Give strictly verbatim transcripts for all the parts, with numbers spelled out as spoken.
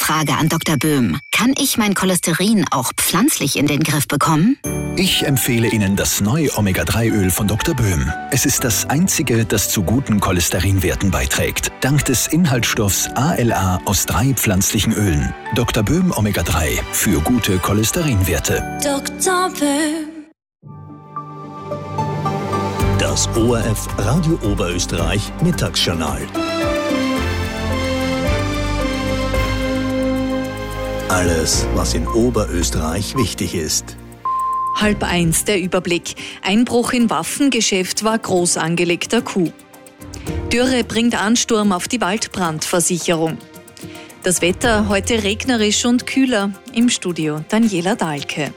Frage an Doktor Böhm. Kann ich mein Cholesterin auch pflanzlich in den Griff bekommen? Ich empfehle Ihnen das neue Omega drei Öl von Doktor Böhm. Es ist das einzige, das zu guten Cholesterinwerten beiträgt. Dank des Inhaltsstoffs A L A aus drei pflanzlichen Ölen. Doktor Böhm Omega drei für gute Cholesterinwerte. Doktor Böhm. Das O R F Radio Oberösterreich Mittagsjournal. Alles, was in Oberösterreich wichtig ist. Halb eins der Überblick. Einbruch in Waffengeschäft war groß angelegter Coup. Dürre bringt Ansturm auf die Waldbrandversicherung. Das Wetter heute regnerisch und kühler. Im Studio Daniela Dahlke.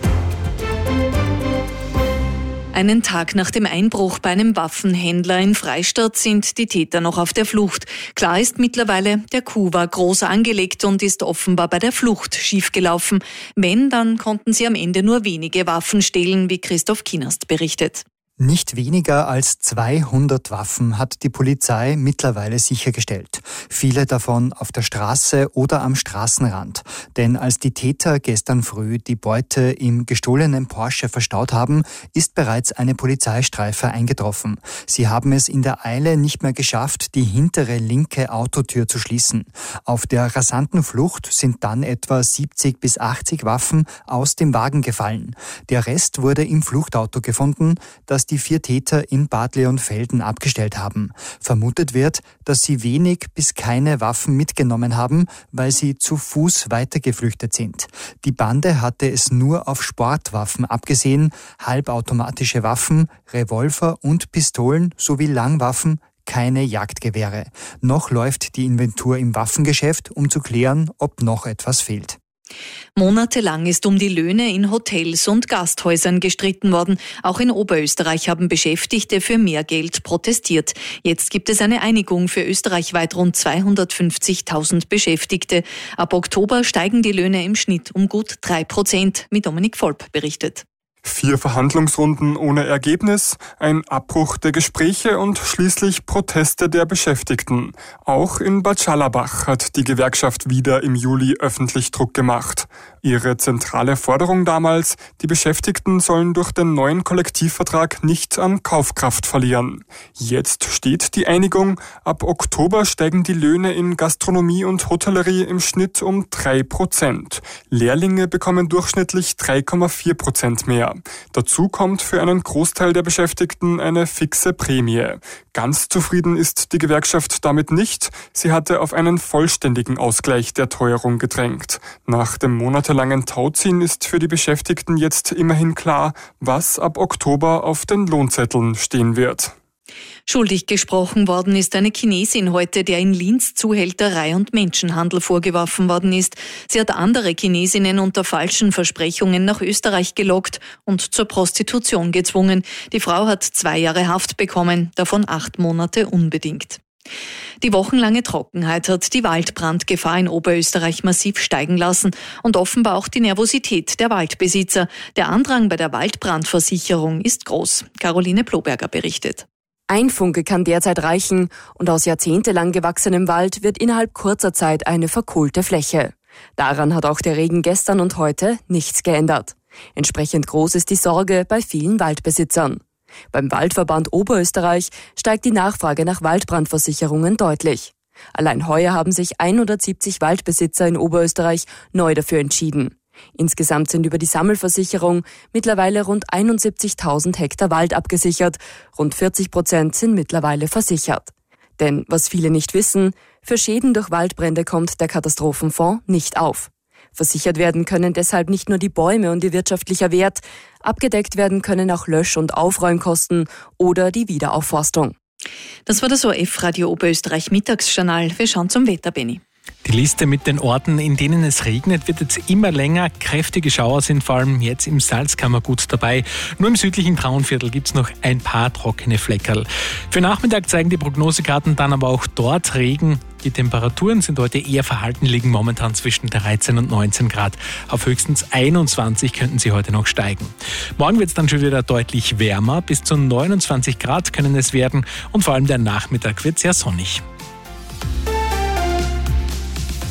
Einen Tag nach dem Einbruch bei einem Waffenhändler in Freistadt sind die Täter noch auf der Flucht. Klar ist mittlerweile, der Coup war groß angelegt und ist offenbar bei der Flucht schiefgelaufen. Wenn, dann konnten sie am Ende nur wenige Waffen stehlen, wie Christoph Kienast berichtet. Nicht weniger als zweihundert Waffen hat die Polizei mittlerweile sichergestellt. Viele davon auf der Straße oder am Straßenrand. Denn als die Täter gestern früh die Beute im gestohlenen Porsche verstaut haben, ist bereits eine Polizeistreife eingetroffen. Sie haben es in der Eile nicht mehr geschafft, die hintere linke Autotür zu schließen. Auf der rasanten Flucht sind dann etwa siebzig bis achtzig Waffen aus dem Wagen gefallen. Der Rest wurde im Fluchtauto gefunden, das die vier Täter in Bad Leonfelden abgestellt haben. Vermutet wird, dass sie wenig bis keine Waffen mitgenommen haben, weil sie zu Fuß weitergeflüchtet sind. Die Bande hatte es nur auf Sportwaffen abgesehen, halbautomatische Waffen, Revolver und Pistolen sowie Langwaffen, keine Jagdgewehre. Noch läuft die Inventur im Waffengeschäft, um zu klären, ob noch etwas fehlt. Monatelang ist um die Löhne in Hotels und Gasthäusern gestritten worden. Auch in Oberösterreich haben Beschäftigte für mehr Geld protestiert. Jetzt gibt es eine Einigung für österreichweit rund zweihundertfünfzigtausend Beschäftigte. Ab Oktober steigen die Löhne im Schnitt um gut drei Prozent, wie Dominik Volp berichtet. Vier Verhandlungsrunden ohne Ergebnis, ein Abbruch der Gespräche und schließlich Proteste der Beschäftigten. Auch in Bad Schallerbach hat die Gewerkschaft wieder im Juli öffentlich Druck gemacht. Ihre zentrale Forderung damals, die Beschäftigten sollen durch den neuen Kollektivvertrag nicht an Kaufkraft verlieren. Jetzt steht die Einigung, ab Oktober steigen die Löhne in Gastronomie und Hotellerie im Schnitt um drei Prozent. Lehrlinge bekommen durchschnittlich drei Komma vier Prozent mehr. Dazu kommt für einen Großteil der Beschäftigten eine fixe Prämie. Ganz zufrieden ist die Gewerkschaft damit nicht. Sie hatte auf einen vollständigen Ausgleich der Teuerung gedrängt. Nach dem monatelangen Tauziehen ist für die Beschäftigten jetzt immerhin klar, was ab Oktober auf den Lohnzetteln stehen wird. Schuldig gesprochen worden ist eine Chinesin heute, der in Linz Zuhälterei und Menschenhandel vorgeworfen worden ist. Sie hat andere Chinesinnen unter falschen Versprechungen nach Österreich gelockt und zur Prostitution gezwungen. Die Frau hat zwei Jahre Haft bekommen, davon acht Monate unbedingt. Die wochenlange Trockenheit hat die Waldbrandgefahr in Oberösterreich massiv steigen lassen und offenbar auch die Nervosität der Waldbesitzer. Der Andrang bei der Waldbrandversicherung ist groß. Caroline Ploberger berichtet. Ein Funke kann derzeit reichen und aus jahrzehntelang gewachsenem Wald wird innerhalb kurzer Zeit eine verkohlte Fläche. Daran hat auch der Regen gestern und heute nichts geändert. Entsprechend groß ist die Sorge bei vielen Waldbesitzern. Beim Waldverband Oberösterreich steigt die Nachfrage nach Waldbrandversicherungen deutlich. Allein heuer haben sich hundertsiebzig Waldbesitzer in Oberösterreich neu dafür entschieden. Insgesamt sind über die Sammelversicherung mittlerweile rund einundsiebzigtausend Hektar Wald abgesichert. Rund vierzig Prozent sind mittlerweile versichert. Denn, was viele nicht wissen, für Schäden durch Waldbrände kommt der Katastrophenfonds nicht auf. Versichert werden können deshalb nicht nur die Bäume und ihr wirtschaftlicher Wert, abgedeckt werden können auch Lösch- und Aufräumkosten oder die Wiederaufforstung. Das war das O R F Radio Oberösterreich Mittagsjournal. Wir schauen zum Wetter, Benni. Die Liste mit den Orten, in denen es regnet, wird jetzt immer länger. Kräftige Schauer sind vor allem jetzt im Salzkammergut dabei. Nur im südlichen Traunviertel gibt es noch ein paar trockene Fleckerl. Für Nachmittag zeigen die Prognosekarten dann aber auch dort Regen. Die Temperaturen sind heute eher verhalten, liegen momentan zwischen dreizehn und neunzehn Grad. Auf höchstens einundzwanzig könnten sie heute noch steigen. Morgen wird es dann schon wieder deutlich wärmer. Bis zu neunundzwanzig Grad können es werden und vor allem der Nachmittag wird sehr sonnig.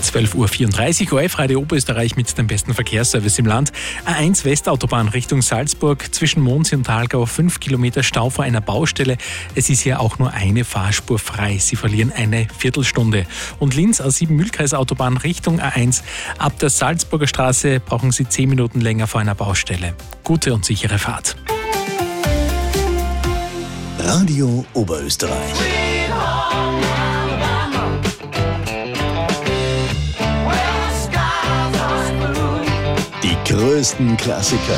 zwölf Uhr vierunddreißig, O F Radio Oberösterreich mit dem besten Verkehrsservice im Land. A eins Westautobahn Richtung Salzburg, zwischen Mondsee und Thalgau, fünf Kilometer Stau vor einer Baustelle. Es ist hier auch nur eine Fahrspur frei. Sie verlieren eine Viertelstunde. Und Linz A sieben Mühlkreisautobahn Richtung A eins. Ab der Salzburger Straße brauchen Sie zehn Minuten länger vor einer Baustelle. Gute und sichere Fahrt. Radio Oberösterreich. Die größten Klassiker